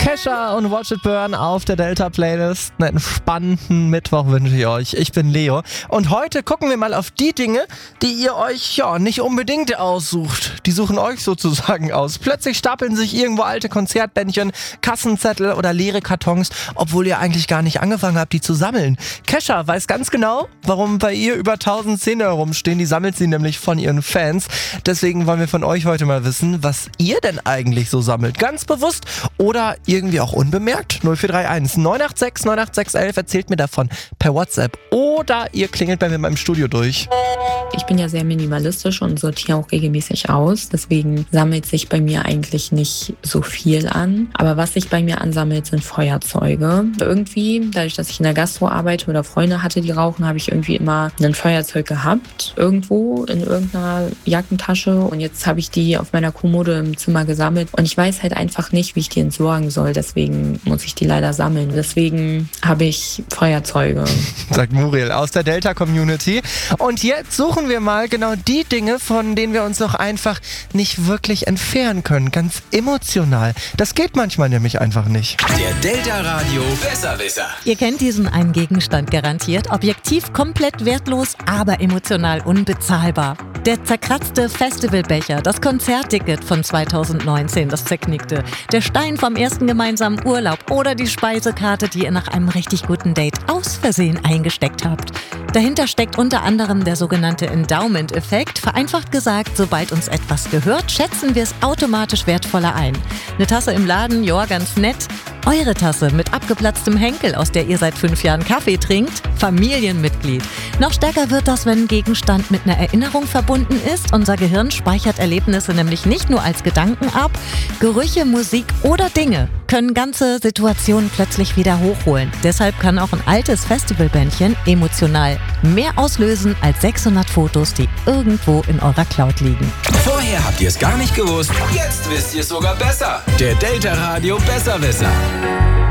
Kesha und Watch It Burn auf der Delta-Playlist. Einen entspannten Mittwoch wünsche ich euch. Ich bin Leo. Und heute gucken wir mal auf die Dinge, die ihr euch nicht unbedingt aussucht. Die suchen euch sozusagen aus. Plötzlich stapeln sich irgendwo alte Konzertbändchen, Kassenzettel oder leere Kartons, obwohl ihr eigentlich gar nicht angefangen habt, die zu sammeln. Kesha weiß ganz genau, warum bei ihr über 1000 Zehner rumstehen. Die sammelt sie nämlich von ihren Fans. Deswegen wollen wir von euch heute mal wissen, was ihr denn eigentlich so sammelt. Ganz bewusst oder irgendwie auch unbemerkt? 0431 986 986 11. Erzählt mir davon per WhatsApp oder ihr klingelt bei mir mal im Studio durch. Ich bin ja sehr minimalistisch und sortiere auch regelmäßig aus. Deswegen sammelt sich bei mir eigentlich nicht so viel an. Aber was sich bei mir ansammelt, sind Feuerzeuge. Irgendwie, dadurch, dass ich in der Gastro arbeite oder Freunde hatte, die rauchen, habe ich irgendwie immer ein Feuerzeug gehabt. Irgendwo in irgendeiner Jackentasche. Und jetzt habe ich die auf meiner Kommode im Zimmer gesammelt. Und ich weiß halt einfach nicht, wie ich die entsorgen soll. Deswegen muss ich die leider sammeln. Deswegen habe ich Feuerzeuge. Sagt Muriel aus der Delta-Community. Und jetzt suchen wir mal genau die Dinge, von denen wir uns noch einfach nicht wirklich entfernen können. Ganz emotional. Das geht manchmal nämlich einfach nicht. Der Delta Radio Besserwisser. Ihr kennt diesen einen Gegenstand garantiert. Objektiv komplett wertlos, aber emotional unbezahlbar. Der zerkratzte Festivalbecher, das Konzertticket von 2019, das zerknickte, der Stein vom ersten gemeinsamen Urlaub oder die Speisekarte, die ihr nach einem richtig guten Date aus Versehen eingesteckt habt. Dahinter steckt unter anderem der sogenannte Endowment-Effekt. Vereinfacht gesagt, sobald uns etwas gehört, schätzen wir es automatisch wertvoller ein. Eine Tasse im Laden, ja, ganz nett. Eure Tasse mit abgeplatztem Henkel, aus der ihr seit 5 Jahren Kaffee trinkt, Familienmitglied. Noch stärker wird das, wenn ein Gegenstand mit einer Erinnerung verbunden ist. Unser Gehirn speichert Erlebnisse nämlich nicht nur als Gedanken ab. Gerüche, Musik oder Dinge können ganze Situationen plötzlich wieder hochholen. Deshalb kann auch ein altes Festivalbändchen emotional mehr auslösen als 600 Fotos, die irgendwo in eurer Cloud liegen. Vorher habt ihr es gar nicht gewusst, jetzt wisst ihr es sogar besser. Der Delta Radio Besserwisser.